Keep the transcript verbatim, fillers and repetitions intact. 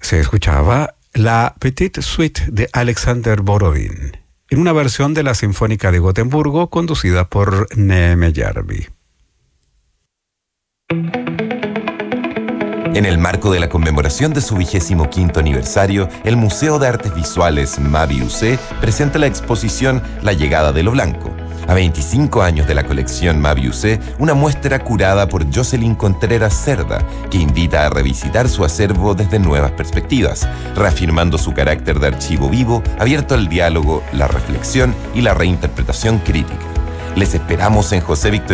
Se escuchaba la Petite Suite de Alexander Borodin, en una versión de la Sinfónica de Gotemburgo conducida por Neeme Järvi. En el marco de la conmemoración de su vigésimo quinto aniversario, el Museo de Artes Visuales Mavi U C presenta la exposición La Llegada de lo Blanco. A veinticinco años de la colección Mavi U C, una muestra curada por Jocelyn Contreras Cerda, que invita a revisitar su acervo desde nuevas perspectivas, reafirmando su carácter de archivo vivo, abierto al diálogo, la reflexión y la reinterpretación crítica. Les esperamos en José Victoriano